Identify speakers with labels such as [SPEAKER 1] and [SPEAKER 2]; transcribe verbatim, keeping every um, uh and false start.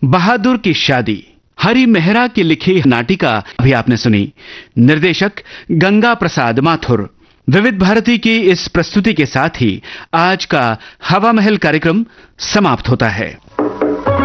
[SPEAKER 1] बहादुर की शादी, हरि मेहरा की लिखी नाटिका भी आपने सुनी। निर्देशक गंगा प्रसाद माथुर। विविध भारती की इस प्रस्तुति के साथ ही आज का हवा महल कार्यक्रम समाप्त होता है।